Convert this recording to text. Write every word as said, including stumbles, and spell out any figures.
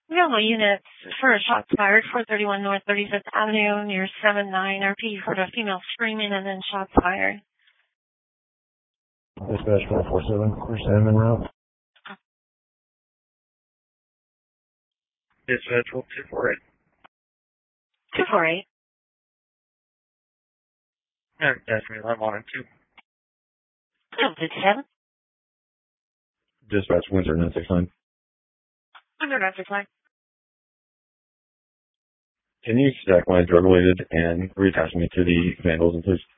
Available units for shots fired, four thirty-one North thirty-fifth Avenue, near seven nine R P. Heard a female screaming and then shots fired. Dispatch one four seven, we're standing en route. Dispatch one two four eight. two four eight. No, definitely, I'm on it too. Double fifty-seven. Dispatch Windsor nine six nine. Under nine six nine. Can you stack my drug-related and reattach me to the vandalism, please?